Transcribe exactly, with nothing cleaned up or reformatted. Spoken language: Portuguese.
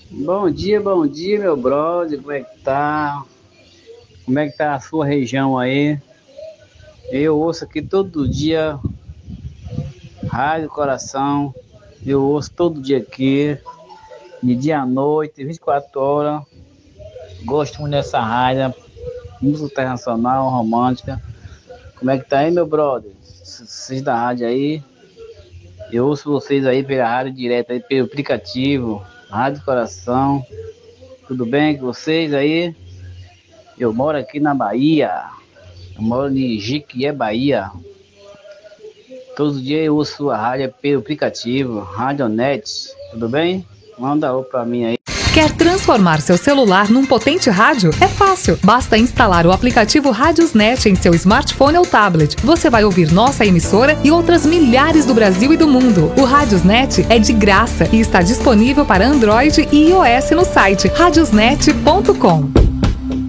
Bom dia, bom dia, meu brother. Como é que tá? Como é que tá a sua região aí? Eu ouço aqui todo dia, Rádio Coração. Eu ouço todo dia aqui, de dia à noite, vinte e quatro horas. Gosto muito dessa rádio, música internacional, romântica. Como é que tá aí, meu brother? Vocês da rádio aí? Eu ouço vocês aí pela rádio direto, aí pelo aplicativo, Rádio Coração. Tudo bem com vocês aí? Eu moro aqui na Bahia. Eu moro em Jiquié, Bahia. Todos os dias eu ouço a rádio pelo aplicativo, Radionet. Tudo bem? Manda um pra mim aí. Quer transformar seu celular num potente rádio? É fácil. Basta instalar o aplicativo Radiosnet em seu smartphone ou tablet. Você vai ouvir nossa emissora e outras milhares do Brasil e do mundo. O Radiosnet é de graça e está disponível para Android e iOS no site radiosnet ponto com.